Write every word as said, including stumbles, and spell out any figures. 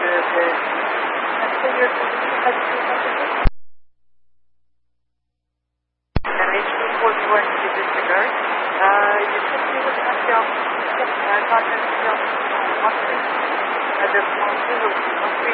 네. Continue to have two messages. And H D forty-one to disregard. Uh, you should be able to have the option to uh, contact the option monthly. Uh, the monthly will be monthly